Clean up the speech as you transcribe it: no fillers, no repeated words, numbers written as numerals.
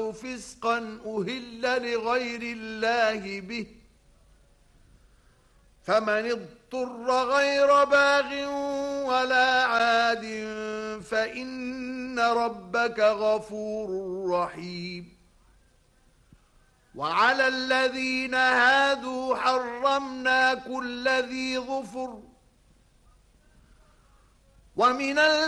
البلد فسقا أهل لغير الله به فمن اضطر غير باغ ولا عاد فإن ربك غفور رحيم وعلى الذين هادوا حرمنا كل ذي ظفر ومن